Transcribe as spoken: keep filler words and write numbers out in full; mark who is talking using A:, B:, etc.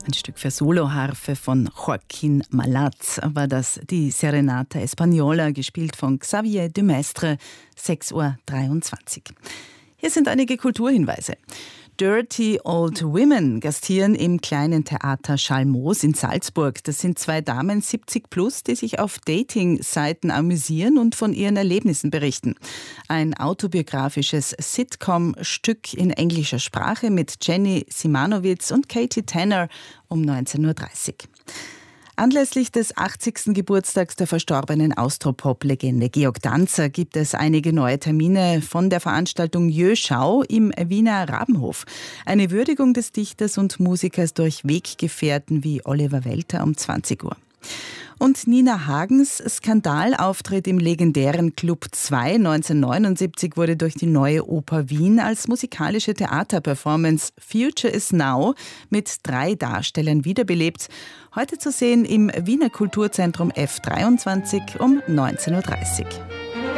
A: Ein Stück für Soloharfe von Joaquín Malaz war das, die Serenata Española, gespielt von Xavier de Maistre, sechs Uhr dreiundzwanzig. Hier sind einige Kulturhinweise. Dirty Old Women gastieren im kleinen Theater Schalmoos in Salzburg. Das sind zwei Damen siebzig plus, die sich auf Dating-Seiten amüsieren und von ihren Erlebnissen berichten. Ein autobiografisches Sitcom-Stück in englischer Sprache mit Jenny Simanowitz und Katie Tanner um neunzehn Uhr dreißig. Anlässlich des achtzigsten Geburtstags der verstorbenen Austropop-Legende Georg Danzer gibt es einige neue Termine von der Veranstaltung Jöschau im Wiener Rabenhof. Eine Würdigung des Dichters und Musikers durch Weggefährten wie Oliver Welter um zwanzig Uhr. Und Nina Hagens Skandalauftritt im legendären Club zwei neunzehnhundertneunundsiebzig wurde durch die Neue Oper Wien als musikalische Theaterperformance Future is Now mit drei Darstellern wiederbelebt. Heute zu sehen im Wiener Kulturzentrum F dreiundzwanzig um neunzehn Uhr dreißig.